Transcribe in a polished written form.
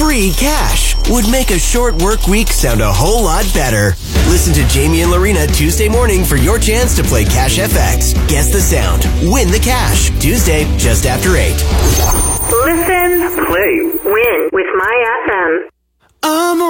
Free cash would make a short work week sound a whole lot better. Listen to Jamie and Lorena Tuesday morning for your chance to play Cash FX. Guess the sound. Win the cash. Tuesday, just after 8. Listen, play, win with My FM. I'm